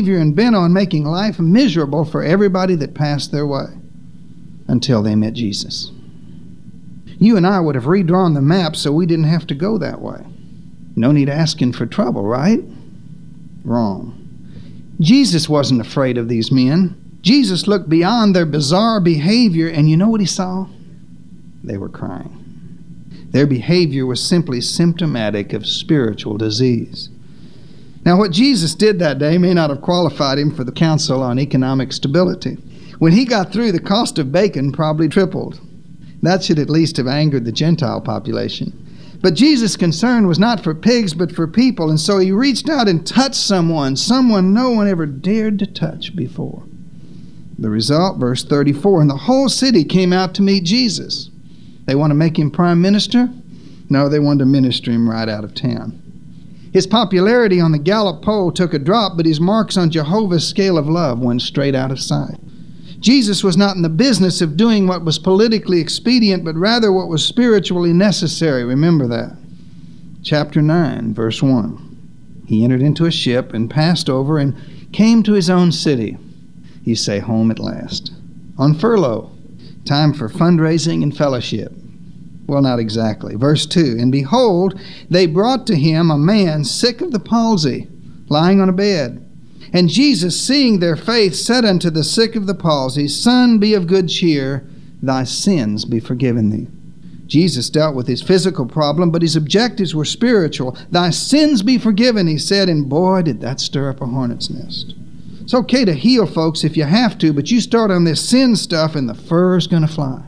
behavior and bent on making life miserable for everybody that passed their way until they met Jesus. You and I would have redrawn the map so we didn't have to go that way. No need asking for trouble, right? Wrong. Jesus wasn't afraid of these men. Jesus looked beyond their bizarre behavior, and you know what he saw? They were crying. Their behavior was simply symptomatic of spiritual disease. Now, what Jesus did that day may not have qualified him for the Council on Economic Stability. When he got through, the cost of bacon probably tripled. That should at least have angered the Gentile population. But Jesus' concern was not for pigs, but for people, and so he reached out and touched someone no one ever dared to touch before. The result, verse 34, and the whole city came out to meet Jesus. They want to make him prime minister? No, they wanted to minister him right out of town. His popularity on the Gallup poll took a drop, but his marks on Jehovah's scale of love went straight out of sight. Jesus was not in the business of doing what was politically expedient, but rather what was spiritually necessary. Remember that. Chapter 9, verse 1. He entered into a ship and passed over and came to his own city. You say, home at last. On furlough. Time for fundraising and fellowship. Well, not exactly. Verse 2, and behold, they brought to him a man sick of the palsy, lying on a bed. And Jesus, seeing their faith, said unto the sick of the palsy, Son, be of good cheer, thy sins be forgiven thee. Jesus dealt with his physical problem, but his objectives were spiritual. Thy sins be forgiven, he said, and boy, did that stir up a hornet's nest. It's okay to heal folks if you have to, but you start on this sin stuff and the fur's going to fly.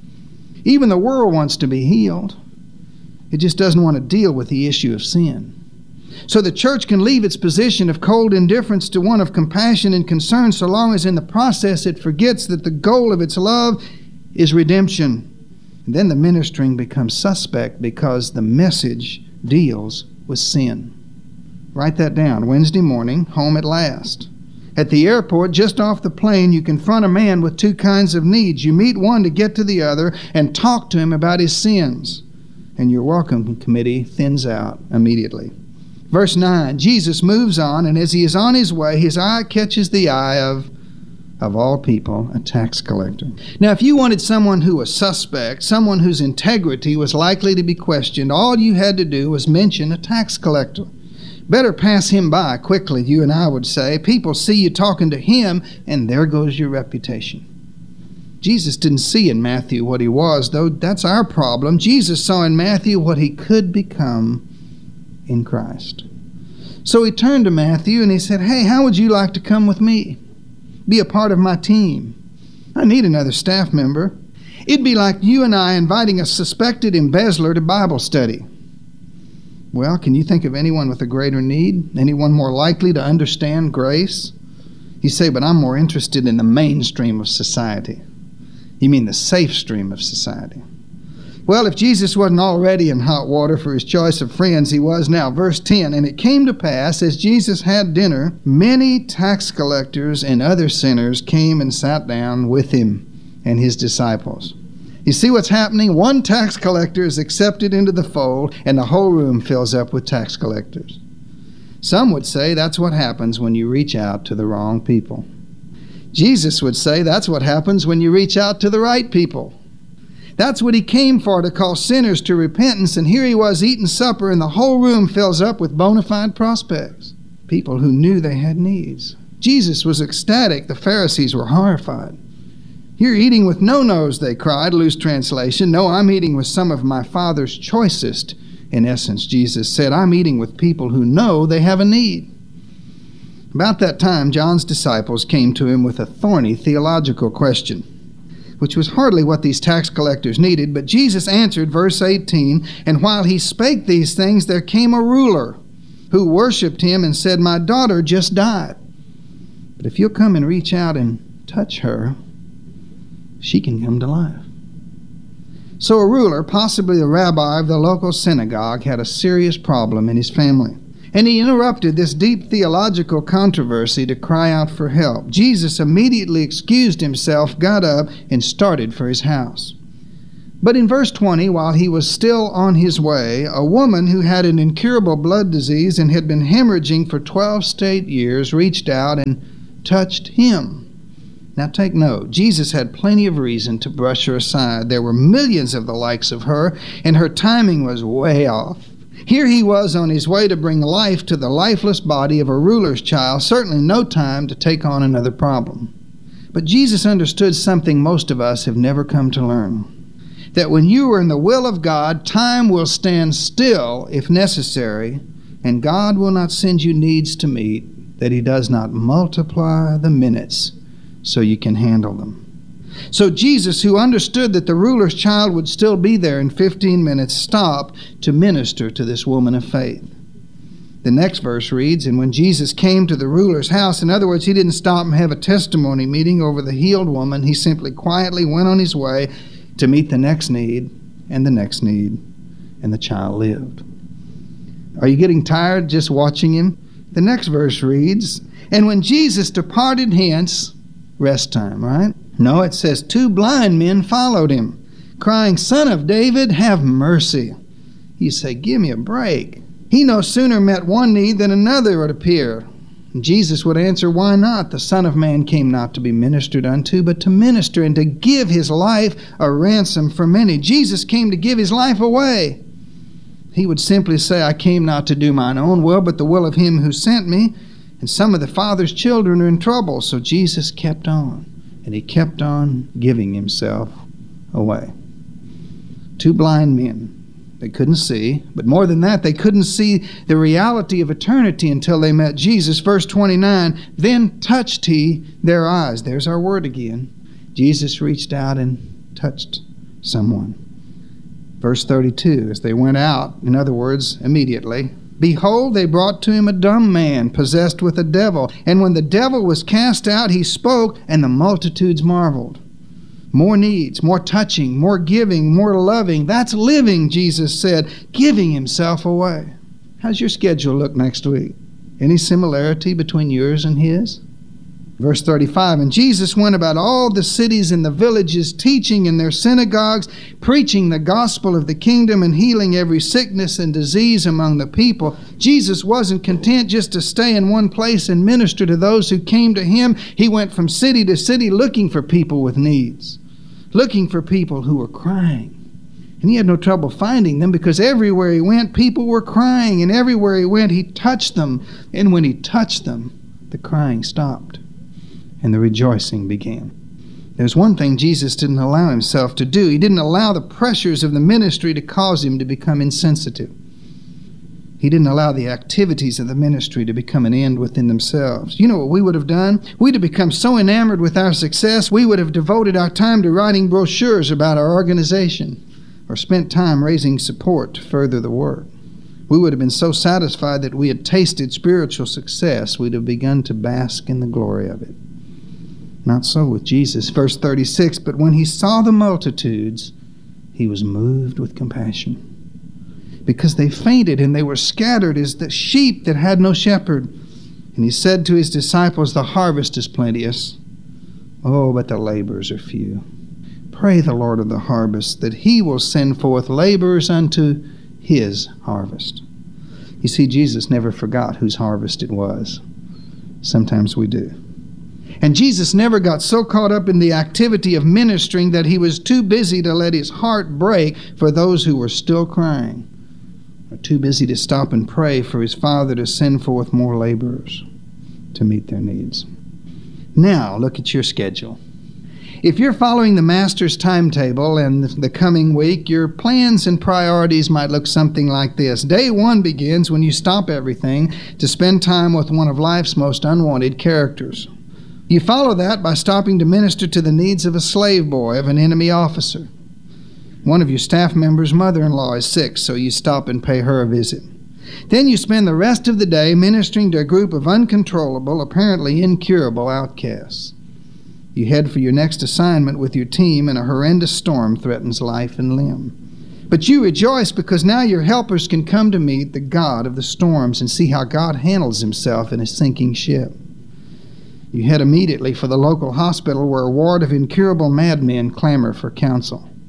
Even the world wants to be healed. It just doesn't want to deal with the issue of sin. So the church can leave its position of cold indifference to one of compassion and concern so long as in the process it forgets that the goal of its love is redemption. And then the ministering becomes suspect because the message deals with sin. Write that down. Wednesday morning, home at last. At the airport, just off the plane, you confront a man with two kinds of needs. You meet one to get to the other and talk to him about his sins. And your welcome committee thins out immediately. Verse 9, Jesus moves on, and as he is on his way, his eye catches the eye of all people, a tax collector. Now, if you wanted someone who was suspect, someone whose integrity was likely to be questioned, all you had to do was mention a tax collector. Better pass him by quickly, you and I would say. People see you talking to him, and there goes your reputation. Jesus didn't see in Matthew what he was, though that's our problem. Jesus saw in Matthew what he could become in Christ. So he turned to Matthew and he said, hey, how would you like to come with me? Be a part of my team. I need another staff member. It'd be like you and I inviting a suspected embezzler to Bible study. Well, can you think of anyone with a greater need? Anyone more likely to understand grace? You say, but I'm more interested in the mainstream of society. You mean the safe stream of society. Well, if Jesus wasn't already in hot water for his choice of friends, he was now. Verse 10, and it came to pass, as Jesus had dinner, many tax collectors and other sinners came and sat down with him and his disciples. You see what's happening? One tax collector is accepted into the fold, and the whole room fills up with tax collectors. Some would say that's what happens when you reach out to the wrong people. Jesus would say that's what happens when you reach out to the right people. That's what he came for, to call sinners to repentance, and here he was eating supper, and the whole room fills up with bona fide prospects, people who knew they had needs. Jesus was ecstatic. The Pharisees were horrified. You're eating with no-nos, they cried, loose translation. No, I'm eating with some of my Father's choicest. In essence, Jesus said, I'm eating with people who know they have a need. About that time, John's disciples came to him with a thorny theological question, which was hardly what these tax collectors needed. But Jesus answered, verse 18, and while he spake these things, there came a ruler who worshipped him and said, my daughter just died. But if you'll come and reach out and touch her, she can come to life. So a ruler, possibly the rabbi of the local synagogue, had a serious problem in his family. And he interrupted this deep theological controversy to cry out for help. Jesus immediately excused himself, got up, and started for his house. But in verse 20, while he was still on his way, a woman who had an incurable blood disease and had been hemorrhaging for 12 straight years reached out and touched him. Now take note, Jesus had plenty of reason to brush her aside. There were millions of the likes of her, and her timing was way off. Here he was on his way to bring life to the lifeless body of a ruler's child, certainly no time to take on another problem. But Jesus understood something most of us have never come to learn. That when you are in the will of God, time will stand still if necessary, and God will not send you needs to meet, that he does not multiply the minutes so you can handle them. So Jesus, who understood that the ruler's child would still be there in 15 minutes, stopped to minister to this woman of faith. The next verse reads, and when Jesus came to the ruler's house, in other words, he didn't stop and have a testimony meeting over the healed woman. He simply quietly went on his way to meet the next need and the next need, and the child lived. Are you getting tired just watching him? The next verse reads, and when Jesus departed hence, rest time, right? No, it says 2 blind men followed him, crying, Son of David, have mercy. You say, give me a break. He no sooner met one need than another would appear. And Jesus would answer, why not? The Son of Man came not to be ministered unto, but to minister and to give his life a ransom for many. Jesus came to give his life away. He would simply say, I came not to do mine own will, but the will of him who sent me. And some of the Father's children are in trouble. So Jesus kept on, and he kept on giving himself away. 2 blind men. They couldn't see, but more than that, they couldn't see the reality of eternity until they met Jesus. Verse 29, then touched he their eyes. There's our word again. Jesus reached out and touched someone. Verse 32, as they went out, in other words, immediately, behold, they brought to him a dumb man, possessed with a devil. And when the devil was cast out, he spoke, and the multitudes marveled. More needs, more touching, more giving, more loving. That's living, Jesus said, giving himself away. How's your schedule look next week? Any similarity between yours and his? Verse 35, and Jesus went about all the cities and the villages, teaching in their synagogues, preaching the gospel of the kingdom, and healing every sickness and disease among the people. Jesus wasn't content just to stay in one place and minister to those who came to him. He went from city to city looking for people with needs, looking for people who were crying. And he had no trouble finding them, because everywhere he went, people were crying, and everywhere he went, he touched them. And when he touched them, the crying stopped, and the rejoicing began. There's one thing Jesus didn't allow himself to do. He didn't allow the pressures of the ministry to cause him to become insensitive. He didn't allow the activities of the ministry to become an end within themselves. You know what we would have done? We'd have become so enamored with our success, we would have devoted our time to writing brochures about our organization, or spent time raising support to further the work. We would have been so satisfied that we had tasted spiritual success, we'd have begun to bask in the glory of it. Not so with Jesus. Verse 36, but when he saw the multitudes, he was moved with compassion, because they fainted and they were scattered as the sheep that had no shepherd. And he said to his disciples, the harvest is plenteous, oh, but the laborers are few. Pray the Lord of the harvest that he will send forth laborers unto his harvest. You see, Jesus never forgot whose harvest it was. Sometimes we do. And Jesus never got so caught up in the activity of ministering that he was too busy to let his heart break for those who were still crying, or too busy to stop and pray for his Father to send forth more laborers to meet their needs. Now, look at your schedule. If you're following the Master's timetable and the coming week, your plans and priorities might look something like this. Day 1 begins when you stop everything to spend time with one of life's most unwanted characters. You follow that by stopping to minister to the needs of a slave boy of an enemy officer. One of your staff members' mother-in-law is sick, so you stop and pay her a visit. Then you spend the rest of the day ministering to a group of uncontrollable, apparently incurable outcasts. You head for your next assignment with your team, and a horrendous storm threatens life and limb. But you rejoice because now your helpers can come to meet the God of the storms and see how God handles himself in a sinking ship. You head immediately for the local hospital where a ward of incurable madmen clamor for counsel.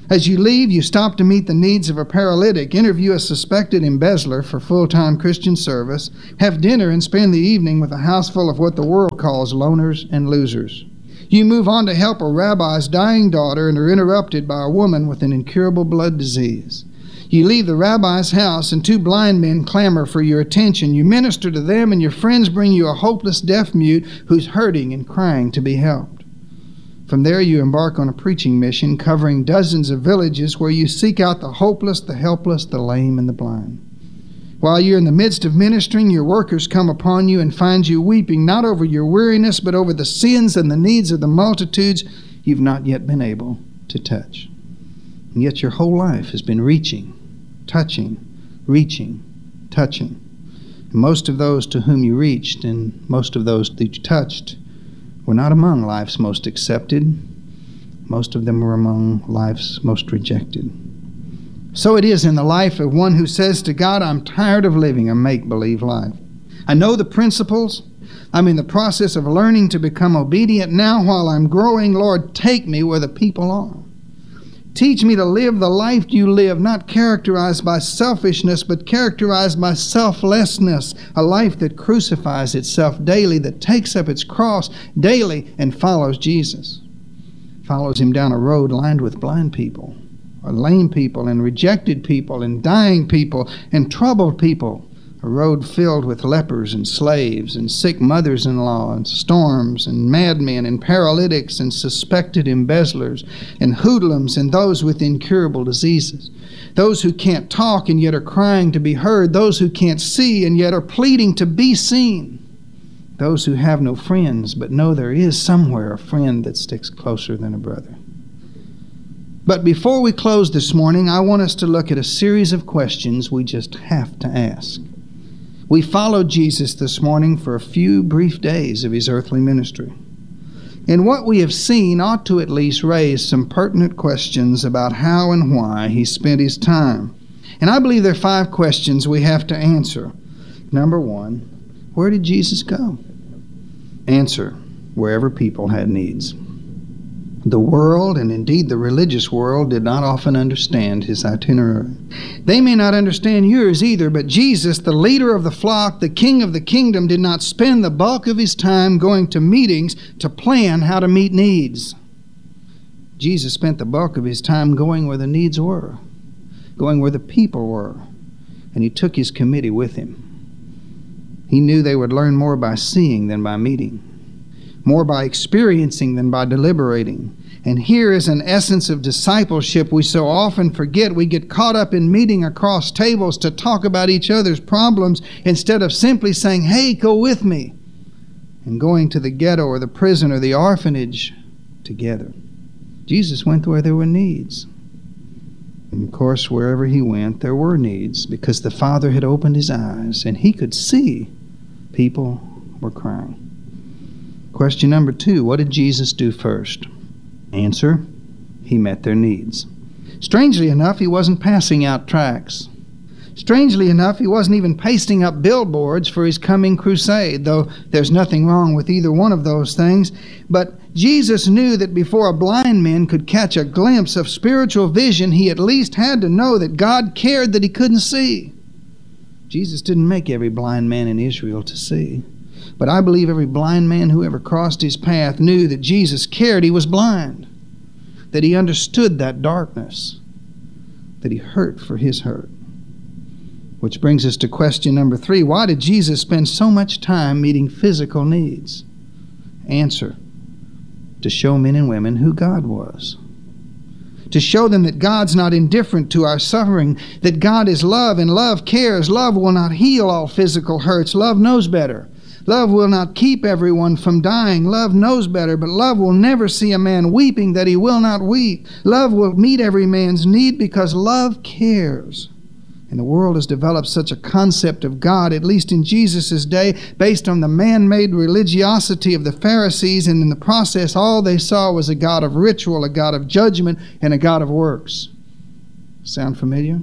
As you leave, you stop to meet the needs of a paralytic, interview a suspected embezzler for full-time Christian service, have dinner and spend the evening with a house full of what the world calls loners and losers. You move on to help a rabbi's dying daughter and are interrupted by a woman with an incurable blood disease. You leave the rabbi's house and 2 blind men clamor for your attention. You minister to them and your friends bring you a hopeless deaf mute who's hurting and crying to be helped. From there you embark on a preaching mission covering dozens of villages where you seek out the hopeless, the helpless, the lame, and the blind. While you're in the midst of ministering, your workers come upon you and find you weeping not over your weariness but over the sins and the needs of the multitudes you've not yet been able to touch. And yet your whole life has been reaching, touching, reaching, touching. And most of those to whom you reached and most of those that you touched were not among life's most accepted. Most of them were among life's most rejected. So it is in the life of one who says to God, I'm tired of living a make-believe life. I know the principles. I'm in the process of learning to become obedient. Now while I'm growing, Lord, take me where the people are. Teach me to live the life you live, not characterized by selfishness, but characterized by selflessness, a life that crucifies itself daily, that takes up its cross daily and follows Jesus. Follows him down a road lined with blind people, or lame people, and rejected people, and dying people, and troubled people. A road filled with lepers and slaves and sick mothers-in-law and storms and madmen and paralytics and suspected embezzlers and hoodlums and those with incurable diseases. Those who can't talk and yet are crying to be heard. Those who can't see and yet are pleading to be seen. Those who have no friends but know there is somewhere a friend that sticks closer than a brother. But before we close this morning, I want us to look at a series of questions we just have to ask. We followed Jesus this morning for a few brief days of his earthly ministry. And what we have seen ought to at least raise some pertinent questions about how and why he spent his time. And I believe there are 5 questions we have to answer. Number 1, where did Jesus go? Answer, wherever people had needs. The world, and indeed the religious world, did not often understand his itinerary. They may not understand yours either, but Jesus, the leader of the flock, the king of the kingdom, did not spend the bulk of his time going to meetings to plan how to meet needs. Jesus spent the bulk of his time going where the needs were, going where the people were, and he took his committee with him. He knew they would learn more by seeing than by meeting, more by experiencing than by deliberating. And here is an essence of discipleship we so often forget. We get caught up in meeting across tables to talk about each other's problems instead of simply saying, hey, go with me, and going to the ghetto or the prison or the orphanage together. Jesus went where there were needs. And of course, wherever he went, there were needs because the Father had opened his eyes and he could see people were crying. Question number 2, what did Jesus do first? Answer, he met their needs. Strangely enough, he wasn't passing out tracts. Strangely enough, he wasn't even pasting up billboards for his coming crusade, though there's nothing wrong with either one of those things. But Jesus knew that before a blind man could catch a glimpse of spiritual vision, he at least had to know that God cared that he couldn't see. Jesus didn't make every blind man in Israel to see. But I believe every blind man who ever crossed his path knew that Jesus cared he was blind, that he understood that darkness, that he hurt for his hurt. Which brings us to question number 3. Why did Jesus spend so much time meeting physical needs? Answer, to show men and women who God was. To show them that God's not indifferent to our suffering, that God is love and love cares. Love will not heal all physical hurts. Love knows better. Love will not keep everyone from dying. Love knows better, but love will never see a man weeping that he will not weep. Love will meet every man's need because love cares. And the world has developed such a concept of God, at least in Jesus' day, based on the man-made religiosity of the Pharisees, and in the process all they saw was a God of ritual, a God of judgment, and a God of works. Sound familiar?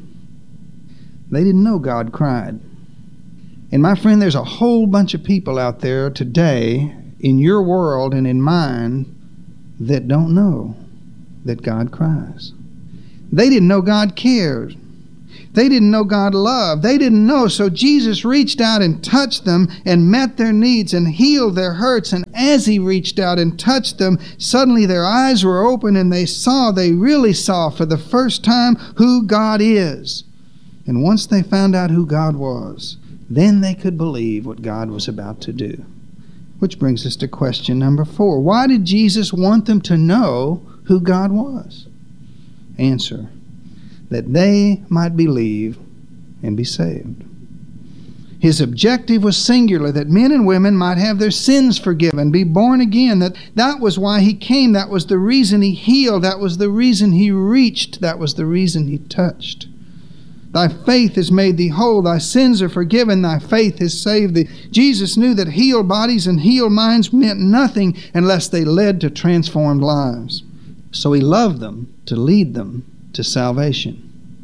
They didn't know God cried. And my friend, there's a whole bunch of people out there today in your world and in mine that don't know that God cries. They didn't know God cared. They didn't know God loved. They didn't know. So Jesus reached out and touched them and met their needs and healed their hurts. And as He reached out and touched them, suddenly their eyes were open and they really saw for the first time who God is. And once they found out who God was, then they could believe what God was about to do. Which brings us to question number 4. Why did Jesus want them to know who God was? Answer: that they might believe and be saved. His objective was singular, that men and women might have their sins forgiven, be born again. That was why He came. That was the reason He healed. That was the reason He reached. That was the reason He touched. Thy faith has made thee whole. Thy sins are forgiven. Thy faith has saved thee. Jesus knew that healed bodies and healed minds meant nothing unless they led to transformed lives. So He loved them to lead them to salvation.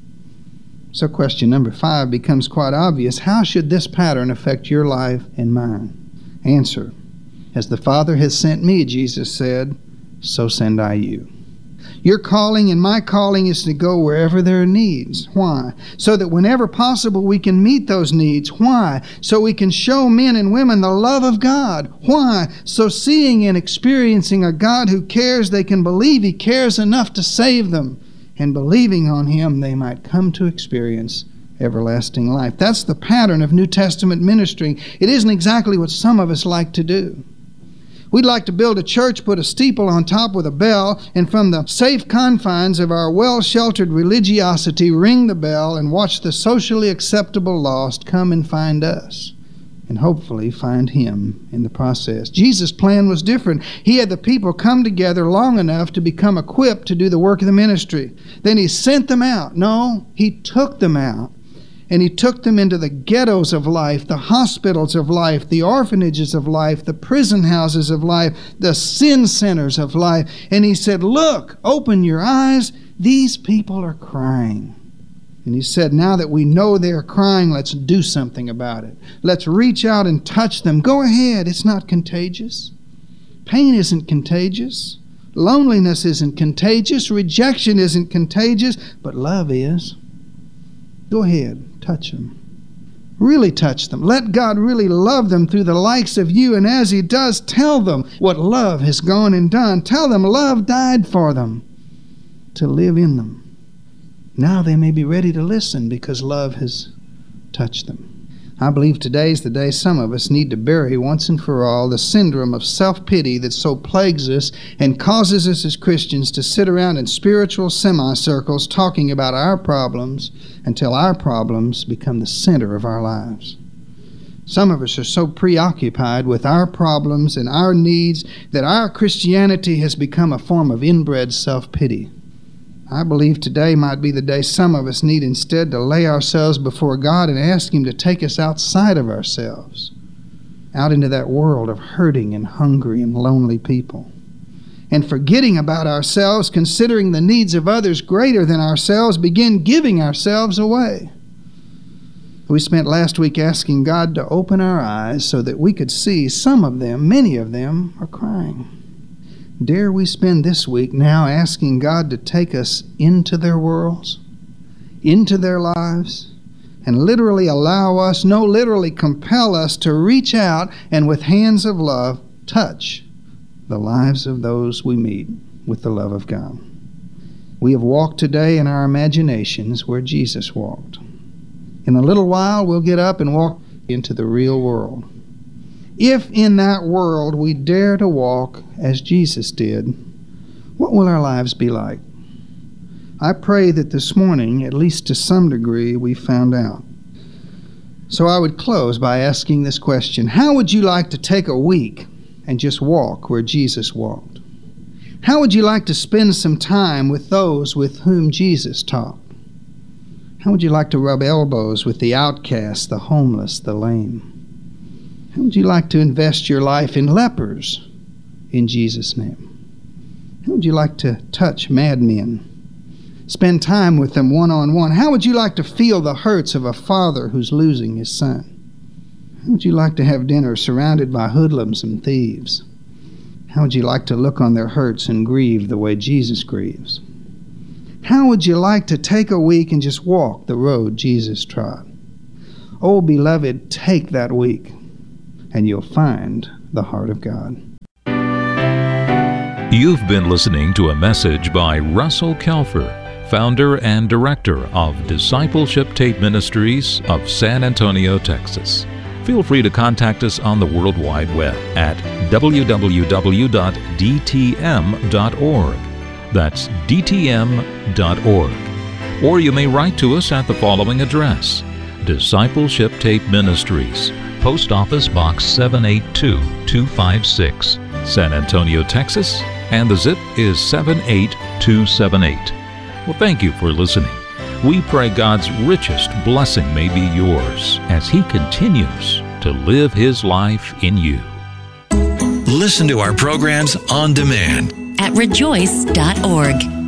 So question number 5 becomes quite obvious. How should this pattern affect your life and mine? Answer: as the Father has sent me, Jesus said, so send I you. Your calling and my calling is to go wherever there are needs. Why? So that whenever possible we can meet those needs. Why? So we can show men and women the love of God. Why? So seeing and experiencing a God who cares, they can believe He cares enough to save them. And believing on Him, they might come to experience everlasting life. That's the pattern of New Testament ministry. It isn't exactly what some of us like to do. We'd like to build a church, put a steeple on top with a bell, and from the safe confines of our well-sheltered religiosity, ring the bell and watch the socially acceptable lost come and find us, and hopefully find Him in the process. Jesus' plan was different. He had the people come together long enough to become equipped to do the work of the ministry. Then He sent them out. No, He took them out. And He took them into the ghettos of life, the hospitals of life, the orphanages of life, the prison houses of life, the sin centers of life. And He said, look, open your eyes. These people are crying. And He said, now that we know they're crying, let's do something about it. Let's reach out and touch them. Go ahead. It's not contagious. Pain isn't contagious. Loneliness isn't contagious. Rejection isn't contagious. But love is. Go ahead. Touch them. Really touch them. Let God really love them through the likes of you. And as He does, tell them what love has gone and done. Tell them love died for them to live in them. Now they may be ready to listen because love has touched them. I believe today's the day some of us need to bury once and for all the syndrome of self-pity that so plagues us and causes us as Christians to sit around in spiritual semicircles talking about our problems until our problems become the center of our lives. Some of us are so preoccupied with our problems and our needs that our Christianity has become a form of inbred self-pity. I believe today might be the day some of us need instead to lay ourselves before God and ask Him to take us outside of ourselves, out into that world of hurting and hungry and lonely people. And forgetting about ourselves, considering the needs of others greater than ourselves, begin giving ourselves away. We spent last week asking God to open our eyes so that we could see some of them, many of them, are crying. Dare we spend this week now asking God to take us into their worlds, into their lives, and literally allow us, no, literally compel us to reach out and with hands of love touch the lives of those we meet with the love of God. We have walked today in our imaginations where Jesus walked. In a little while, we'll get up and walk into the real world. If in that world we dare to walk as Jesus did, what will our lives be like? I pray that this morning, at least to some degree, we found out. So I would close by asking this question: how would you like to take a week and just walk where Jesus walked? How would you like to spend some time with those with whom Jesus talked? How would you like to rub elbows with the outcast, the homeless, the lame? How would you like to invest your life in lepers in Jesus' name? How would you like to touch madmen? Spend time with them one-on-one? How would you like to feel the hurts of a father who's losing his son? How would you like to have dinner surrounded by hoodlums and thieves? How would you like to look on their hurts and grieve the way Jesus grieves? How would you like to take a week and just walk the road Jesus trod? Oh, beloved, take that week, and you'll find the heart of God. You've been listening to a message by Russell Kelfer, founder and director of Discipleship Tape Ministries of San Antonio, Texas. Feel free to contact us on the World Wide Web at www.dtm.org. That's dtm.org. Or you may write to us at the following address: Discipleship Tape Ministries, Post Office Box 782256, San Antonio, Texas, and the zip is 78278. Well, thank you for listening. We pray God's richest blessing may be yours as He continues to live His life in you. Listen to our programs on demand at rejoice.org.